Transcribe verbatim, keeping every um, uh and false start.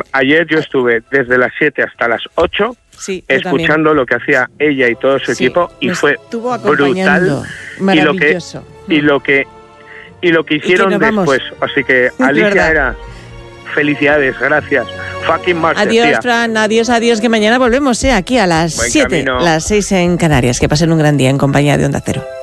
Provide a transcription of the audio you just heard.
ayer yo estuve desde las siete hasta las ocho sí, escuchando lo que hacía ella y todo su sí, equipo y fue brutal. Maravilloso. Y lo que, y lo que, y lo que hicieron que después. Así que Alicia era... Felicidades, gracias. Fucking Master, adiós, tía. Fran, adiós, adiós, que mañana volvemos, ¿eh? Aquí a las siete, las seis en Canarias. Que pasen un gran día en compañía de Onda Cero.